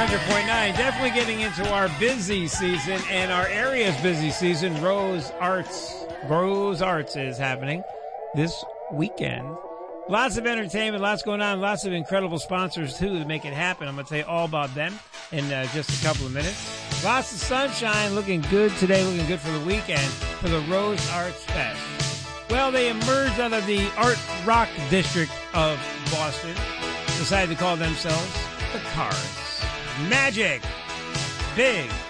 100.9. Definitely getting into our busy season and our area's busy season. Rose Arts is happening this weekend. Lots of entertainment, lots going on, lots of incredible sponsors, too, to make it happen. I'm going to tell you all about them in just a couple of minutes. Lots of sunshine, looking good today, looking good for the weekend for the Rose Arts Fest. Well, they emerged out of the art rock district of Boston, decided to call themselves the Cars. Magic. Big.